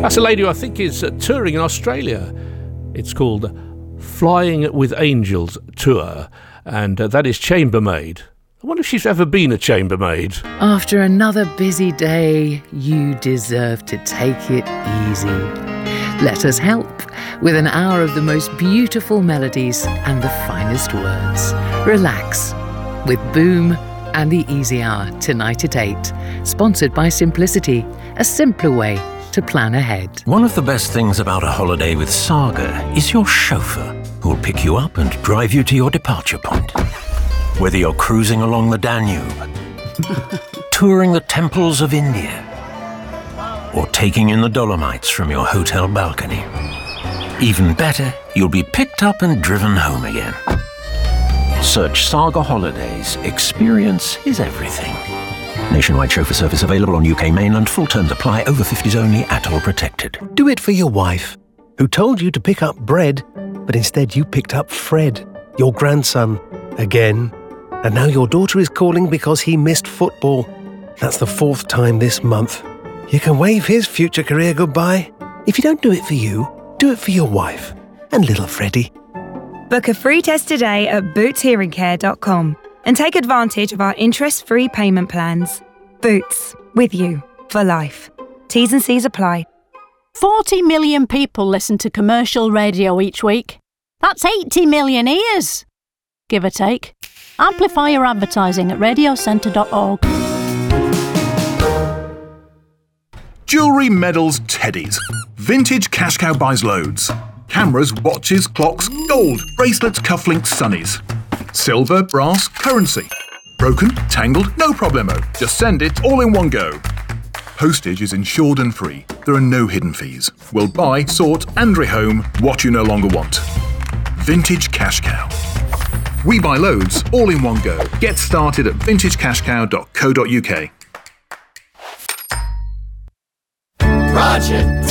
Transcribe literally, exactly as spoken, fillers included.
That's a lady who I think is uh, touring in Australia. It's called Flying with Angels Tour, and uh, that is chambermaid. I wonder if she's ever been a chambermaid. After another busy day, you deserve to take it easy. Let us help with an hour of the most beautiful melodies and the finest words. Relax with Boom and the Easy Hour tonight at eight. Sponsored by Simplicity, a simpler way to plan ahead. One of the best things about a holiday with Saga is your chauffeur, who'll pick you up and drive you to your departure point. Whether you're cruising along the Danube, touring the temples of India, or taking in the Dolomites from your hotel balcony. Even better, you'll be picked up and driven home again. Search Saga Holidays. Experience is everything. Nationwide chauffeur service available on U K mainland. Full terms apply. Over fifties only. Atoll protected. Do it for your wife, who told you to pick up bread, but instead you picked up Fred, your grandson, again. And now your daughter is calling because he missed football. That's the fourth time this month. You can wave his future career goodbye. If you don't do it for you, do it for your wife and little Freddie. Book a free test today at boots hearing care dot com and take advantage of our interest-free payment plans. Boots, with you for life. T's and C's apply. forty million people listen to commercial radio each week. That's eighty million ears, give or take. Amplify your advertising at radio centre dot org. Jewellery, medals, teddies. Vintage Cash Cow buys loads. Cameras, watches, clocks, gold, bracelets, cufflinks, sunnies. Silver, brass, currency. Broken, tangled, no problemo. Just send it all in one go. Postage is insured and free. There are no hidden fees. We'll buy, sort and rehome what you no longer want. Vintage Cash Cow. We buy loads, all in one go. Get started at vintage cash cow dot co dot uk. Roger.